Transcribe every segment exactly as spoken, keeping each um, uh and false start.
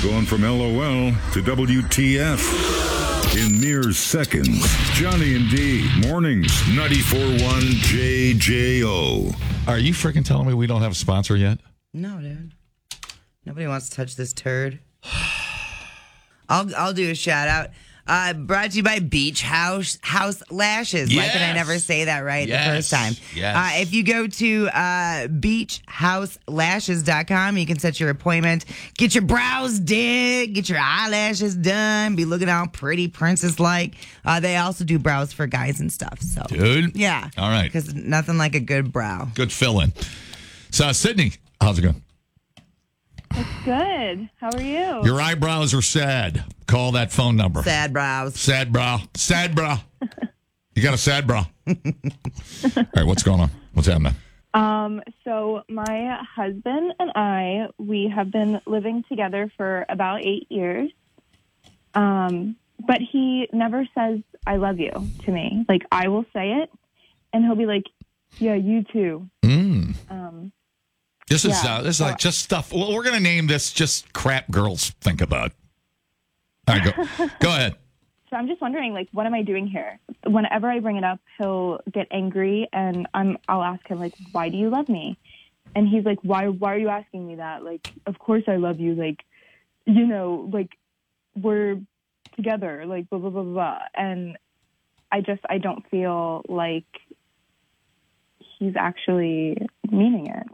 Going from L O L to W T F in mere seconds. Johnny and D, mornings, ninety-four point one J J O. Are you freaking telling me we don't have a sponsor yet? No, dude. Nobody wants to touch this turd. I'll I'll do a shout out. Uh, brought to you by Beach House House Lashes. Yes. Why can I never say that right Yes. the first time? Yes. Uh, if you go to uh, beach house lashes dot com, you can set your appointment, get your brows did, get your eyelashes done, be looking all pretty princess-like. Uh, they also do brows for guys and stuff. So, Dude. yeah. All right. Because nothing like a good brow. Good fill-in. So, Sydney, how's it going? It's good. How are you? Your eyebrows are sad. Call that phone number. Sad brows. Sad brow. Sad brow. You got a sad brow. All right, what's going on? What's happening? Um, so my husband and I, we have been living together for about eight years. Um, but he never says, I love you to me. Like, I will say it, and he'll be like, yeah, you too. Mm. Um, This is Yeah. uh, this is like just stuff. Well, we're gonna name this just crap girls think about. All right, go go ahead. so I'm just wondering, like, what am I doing here? Whenever I bring it up, he'll get angry, and I'm, I'll ask him, like, why do you love me? And he's like, why, why are you asking me that? Like, of course I love you. Like, you know, like, we're together, like, blah, blah, blah, blah. And I just, I don't feel like he's actually meaning it.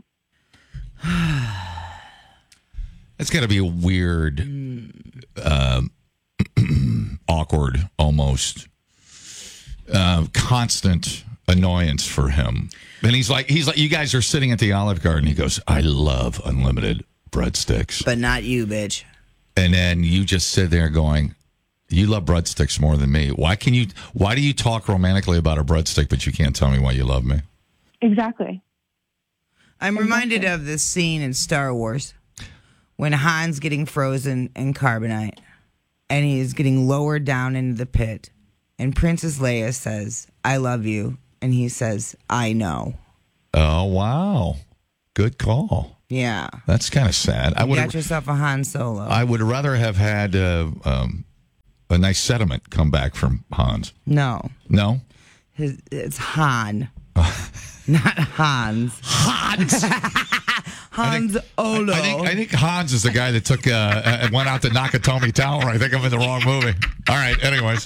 It's got to be a weird, uh, awkward, almost uh, constant annoyance for him. And he's like, he's like, you guys are sitting at the Olive Garden. He goes, I love unlimited breadsticks. But not you, bitch. And then you just sit there going, you love breadsticks more than me. Why can you? Why do you talk romantically about a breadstick, but you can't tell me why you love me? Exactly. I'm reminded of this scene in Star Wars when Han's getting frozen in carbonite and he's getting lowered down into the pit. And Princess Leia says, I love you. And he says, I know. Oh, wow. Good call. Yeah. That's kind of sad. I You would got yourself a Han Solo. I would rather have had uh, um, a nice sediment come back from Hans. no. No? His, it's Han. Not Hans. Hans! Hans Olo. I think, I think Hans is the guy that took uh, and went out to Nakatomi Tower. I think I'm in the wrong movie. All right, anyways.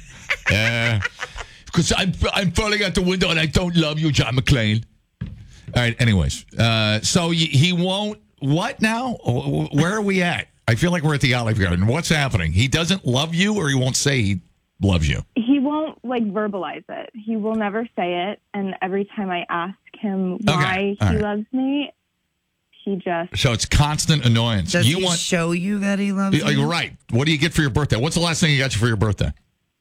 Because I'm, I'm falling out the window and I don't love you, John McClane. All right, anyways. Uh, so he, he won't. What now? Where are we at? I feel like we're at the Olive Garden. What's happening? He doesn't love you, or he won't say he loves you? He won't, like, verbalize it. He will never say it. And every time I ask him why Okay. All he right. loves me, he just... So it's constant annoyance. Does you he want, show you that he loves You're you? right. What do you get for your birthday? What's the last thing he got you for your birthday?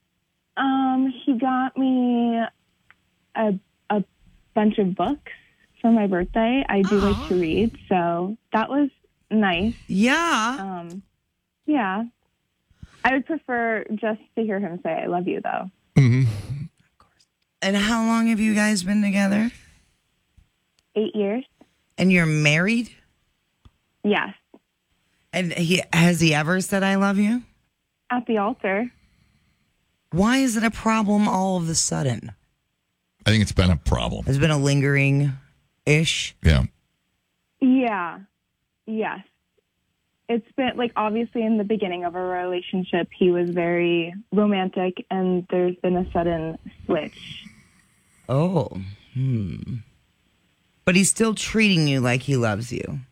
Um, he got me a, a bunch of books for my birthday. I do like to read, so that was nice. Yeah. Um, yeah. I would prefer just to hear him say I love you, though. Mm-hmm. And how long have you guys been together? Eight years? And you're married? Yes. And he has he ever said I love you? At the altar. Why is it a problem all of a sudden? I think it's been a problem. There's been a lingering ish. Yeah. Yeah. Yes. It's been, like, obviously in the beginning of our relationship, he was very romantic, and there's been a sudden switch. Oh. Hmm. But he's still treating you like he loves you.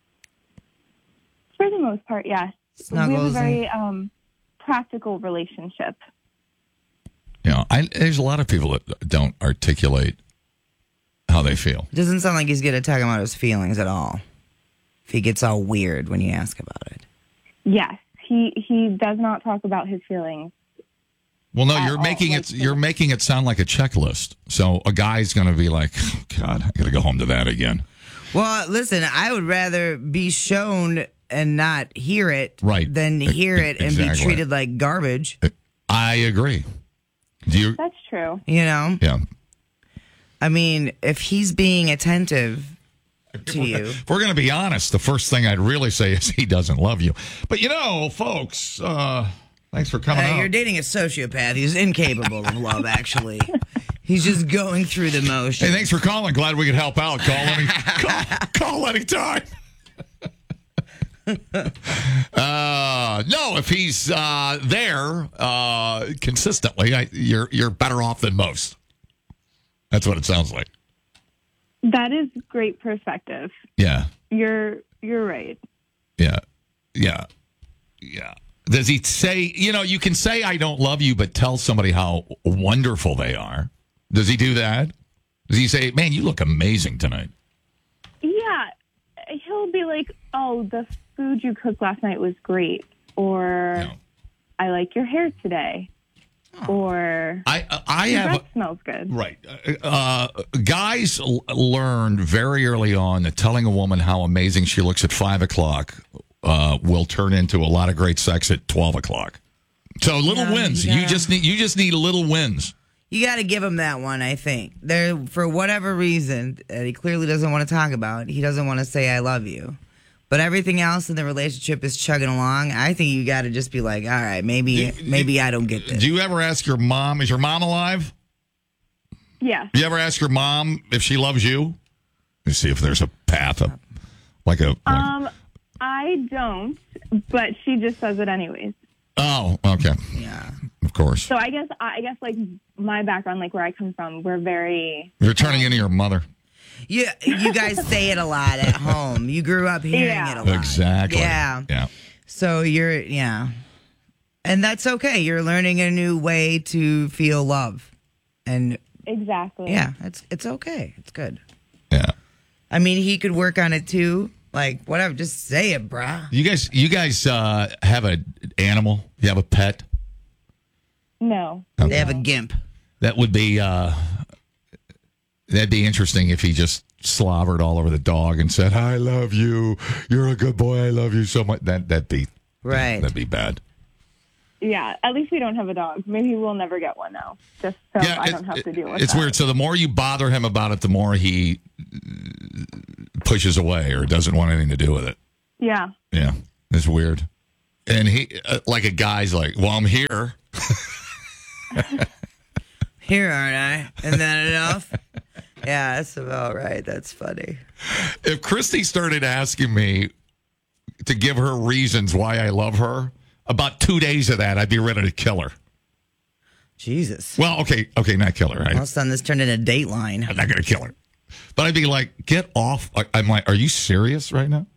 For the most part, yes. We have a Snuggles very um, practical relationship. Yeah. I, there's a lot of people that don't articulate how they feel. It doesn't sound like he's good at talking about his feelings at all. If he gets all weird when you ask about it. Yes. He, he does not talk about his feelings. Well, no, At you're all, making like, it. You're making it sound like a checklist. So a guy's going to be like, oh, "God, I got to go home to that again." Well, listen, I would rather be shown and not hear it Right. than hear it and be Exactly. treated like garbage. I agree. Do you? That's true. You know? Yeah. I mean, if he's being attentive to you. If we're going to be honest, the first thing I'd really say is he doesn't love you. But, you know, folks, uh, thanks for coming Uh, out. you're dating a sociopath. He's incapable of love, actually. He's just going through the motions. Hey, thanks for calling. Glad we could help out. Call any, call, call anytime. uh, no, if he's uh, there uh, consistently, I, you're you're better off than most. That's what it sounds like. That is great perspective. Yeah, You're you're right. yeah, yeah, yeah. Does he say? You know, you can say I don't love you, but tell somebody how wonderful they are. Does he do that? Does he say, "Man, you look amazing tonight"? Yeah, he'll be like, "Oh, the food you cooked last night was great," or No. "I like your hair today," or I I "Your have. breath smells good." Right. Uh, guys l- learned very early on that telling a woman how amazing she looks at five o'clock uh, will turn into a lot of great sex at twelve o'clock. So little Yeah, wins. yeah. You just need you just need little wins. You got to give him that one, I think. There, for whatever reason that he clearly doesn't want to talk about, he doesn't want to say "I love you," but everything else in the relationship is chugging along. I think you got to just be like, "All right, maybe, Do- maybe I don't get this." Do you ever ask your mom? Is your mom alive? Yes. Do you ever ask your mom if she loves you? You see if there's a path up, like a. Like, Um, I don't, but she just says it anyways. oh, okay. Yeah. Of course. So I guess I guess like my background, like where I come from, we're very You're turning into your mother. You you guys say it a lot at home. You grew up hearing Yeah. it a lot. Exactly. Yeah. Yeah. So you're yeah. And that's okay. You're learning a new way to feel love. And exactly. yeah, it's it's okay. It's good. Yeah. I mean, he could work on it too. Like, whatever, just say it, brah. You guys, you guys uh, have an animal? You have a pet? No. They have a gimp. That would be uh, that'd be interesting if he just slobbered all over the dog and said, "I love you. You're a good boy. I love you so much." That that'd be Right. That'd be bad. Yeah. At least we don't have a dog. Maybe we'll never get one now, just so I it- don't have to deal with It's that. weird. So the more you bother him about it, the more he pushes away or doesn't want anything to do with it. Yeah. Yeah, it's weird. And he, uh, like a guy's like, "Well, I'm here." Here, aren't I? Isn't that enough? Yeah, that's about right. That's funny. If Christy started asking me to give her reasons why I love her, about two days of that, I'd be ready to kill her. Jesus. Well, okay, okay, not kill her. I, All of a sudden, this turned into Dateline. I'm not going to kill her. But I'd be like, get off. I- I'm like, are you serious right now?